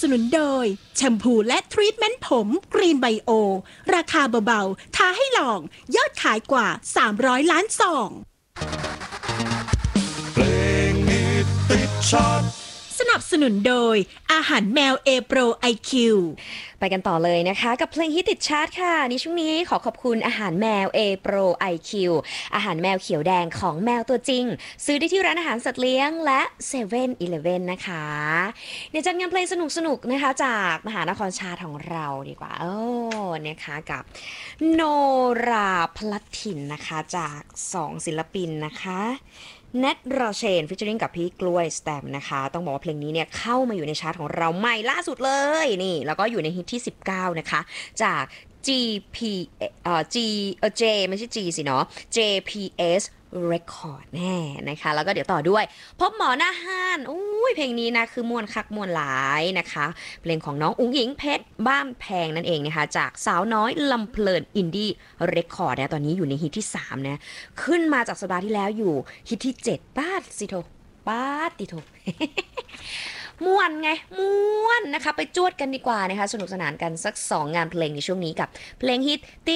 นุนโดยแชมพูและทรีทเมนต์ผมกรีนไบโอราคาเบาๆท้าให้ลองยอดขายกว่า300ล้านซองเพลงฮิตติดชาร์ตสนับสนุนโดยอาหารแมวเอโปรไอคิวไปกันต่อเลยนะคะกับเพลงฮิตติดชาร์ตค่ะในช่วงนี้ขอขอบคุณอาหารแมว A Pro IQ อาหารแมวเขียวแดงของแมวตัวจริงซื้อได้ที่ร้านอาหารสัตว์เลี้ยงและ7-Eleven นะคะเดี๋ยวจัดงานเพลงสนุกๆนะคะจากมหานครชาติของเราดีกว่านะคะกับโนราพลัดถิ่นนะคะจาก2ศิลปินนะคะเนทราเชนฟิชเชอริงกับพี่กล้วยสแตมนะคะต้องบอกว่าเพลงนี้เนี่ยเข้ามาอยู่ในชาร์ตของเราใหม่ล่าสุดเลยนี่แล้วก็อยู่ในฮิตที่19นะคะจาก J ไม่ใช่ G สิเนาะ JPS Record แน่นะคะแล้วก็เดี๋ยวต่อด้วยพบหมอหน้าห้านเพลงนี้นะคือมวนคักมวนหลายนะคะเพลงของน้องอุ๋งอิงเพชรบ้านแพงนั่นเองนะคะจากสาวน้อยลำเพลินอินดี้เรคคอร์ดนะตอนนี้อยู่ในฮิตที่3นะขึ้นมาจากสัปดาห์ที่แล้วอยู่ฮิตที่7ป้าสิโทป้าติโท ม่วนไงม่วนนะคะไปจวดกันดีกว่านะคะสนุกสนานกันสัก2งานเพลงในช่วงนี้กับเพลงฮิต